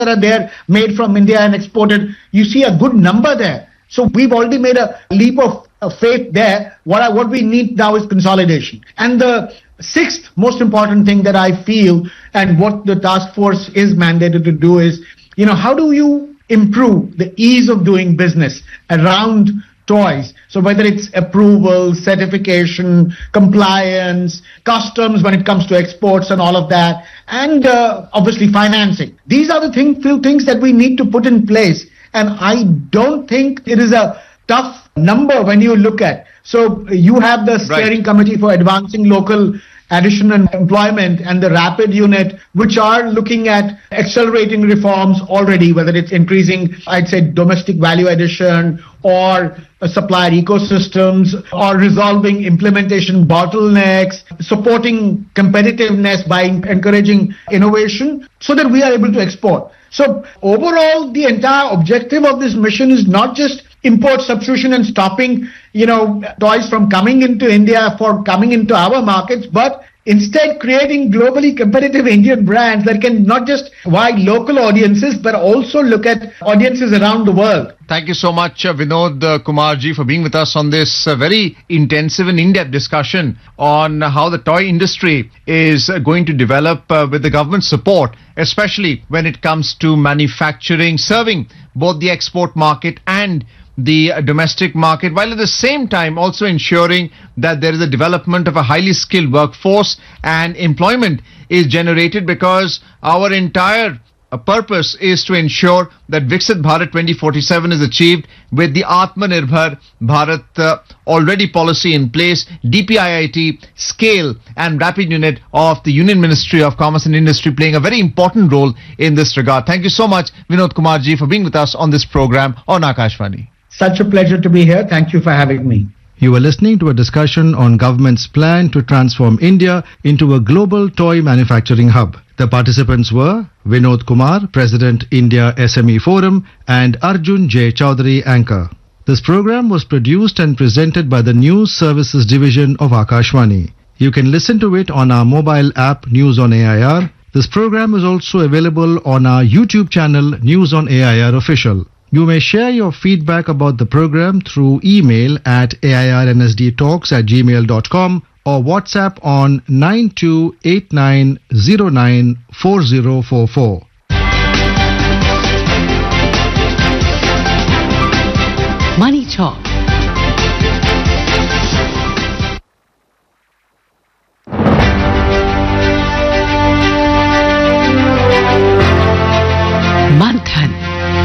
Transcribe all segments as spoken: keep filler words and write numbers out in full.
that are there made from India and exported. You see a good number there. So we've already made a leap of, of faith there. What I, what we need now is consolidation. And the sixth most important thing that I feel, and what the task force is mandated to do is, you know, how do you improve the ease of doing business around toys? So whether it's approval, certification, compliance, customs when it comes to exports and all of that, and uh, obviously financing. These are the thing, few things that we need to put in place. And I don't think it is a tough number when you look at. So you have the steering right. committee for advancing local addition and employment and the RAPID unit, which are looking at accelerating reforms already, whether it's increasing, I'd say, domestic value addition or uh, supplier ecosystems, or resolving implementation bottlenecks, supporting competitiveness by encouraging innovation so that we are able to export. So overall, the entire objective of this mission is not just import substitution and stopping, you know, toys from coming into India for coming into our markets, but instead creating globally competitive Indian brands that can not just wide local audiences, but also look at audiences around the world. Thank you so much, uh, Vinod uh, Kumar ji, for being with us on this uh, very intensive and in-depth discussion on how the toy industry is uh, going to develop uh, with the government support, especially when it comes to manufacturing, serving both the export market and the uh, domestic market, while at the same time also ensuring that there is a development of a highly skilled workforce and employment is generated, because our entire uh, purpose is to ensure that Viksit Bharat twenty forty-seven is achieved with the Atmanirbhar Bharat uh, already policy in place, D P I I T, scale and rapid unit of the Union Ministry of Commerce and Industry playing a very important role in this regard. Thank you so much, Vinod Kumar ji, for being with us on this program on Akashvani. Such a pleasure to be here. Thank you for having me. You were listening to a discussion on government's plan to transform India into a global toy manufacturing hub. The participants were Vinod Kumar, President, India S M E Forum, and Arjun J. Chaudhary, anchor. This program was produced and presented by the News Services Division of Akashvani. You can listen to it on our mobile app News on A I R. This program is also available on our YouTube channel News on A I R Official. You may share your feedback about the program through email at A I R N S D talks at gmail dot com or WhatsApp on nine two eight nine zero nine four zero four four. Money Talk. Manthan.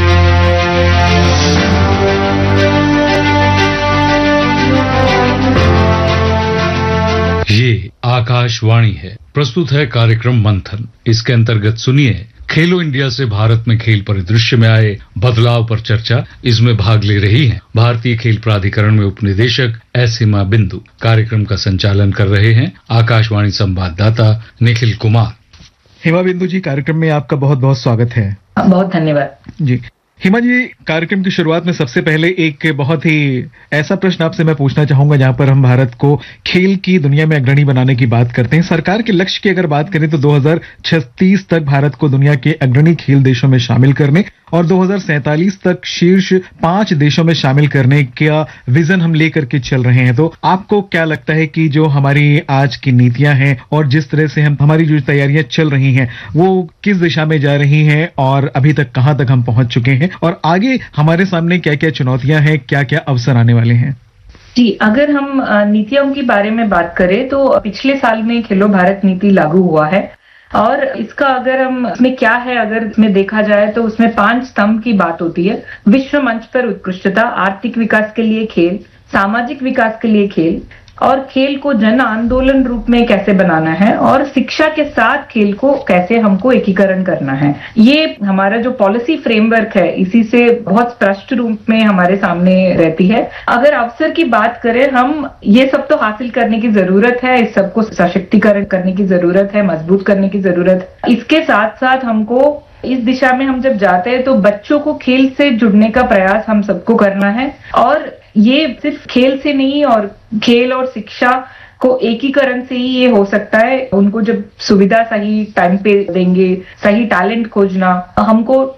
ये आकाशवाणी है। प्रस्तुत है कार्यक्रम मंथन। इसके अंतर्गत सुनिए खेलो India से भारत में खेल परिदृश्य में आए बदलाव पर चर्चा। इसमें भाग ले रही हैं भारतीय खेल प्राधिकरण में उपनिदेशक एस हिमा बिंदु। कार्यक्रम का संचालन कर रहे हैं आकाशवाणी संवाददाता निखिल कुमार। हिमा बिंदु जी, कार्यक्रम में आपका बहुत बहुत स्वागत है। बहुत धन्यवाद जी। हिमा जी, कार्यक्रम की शुरुआत में सबसे पहले एक बहुत ही ऐसा प्रश्न आपसे मैं पूछना चाहूंगा जहां पर हम भारत को खेल की दुनिया में अग्रणी बनाने की बात करते हैं। सरकार के लक्ष्य की अगर बात करें तो दो हज़ार छत्तीस तक भारत को दुनिया के अग्रणी खेल देशों में शामिल करने और दो हज़ार सैंतालीस तक शीर्ष पांच देशों में शामिल करने का विजन हम लेकर के चल रहे हैं। तो आपको क्या लगता है कि जो हमारी आज की नीतियां हैं और जिस तरह से हम हमारी जो तैयारियां चल रही हैं वो किस दिशा में जा रही हैं और अभी तक कहां तक हम पहुंच चुके हैं और आगे हमारे सामने क्या क्या चुनौतियां हैं, क्या क्या अवसर आने वाले हैं? जी, अगर हम नीतियों के बारे में बात करें तो पिछले साल में खेलो भारत नीति लागू हुआ है और इसका अगर हम इसमें क्या है अगर इसमें देखा जाए तो उसमें पांच स्तंभ की बात होती है। विश्व मंच पर उत्कृष्टता, आर्थिक विकास के लिए खेल, सामाजिक विकास के लिए खेल और खेल को जन आंदोलन रूप में कैसे बनाना है और शिक्षा के साथ खेल को कैसे हमको एकीकरण करना है। ये हमारा जो पॉलिसी फ्रेमवर्क है इसी से बहुत स्पष्ट रूप में हमारे सामने रहती है। अगर अवसर की बात करें, हम ये सब तो हासिल करने की जरूरत है, इस सबको सशक्तिकरण करने की जरूरत है, मजबूत करने की जरूरत है। इसके साथ साथ हमको इस दिशा में हम जब जाते हैं तो बच्चों को खेल से जुड़ने का प्रयास हम सबको करना है और ये सिर्फ खेल से नहीं और खेल और शिक्षा को एकीकरण से ही ये हो सकता है। उनको जब सुविधा सही टाइम पे देंगे, सही टैलेंट खोजना, हमको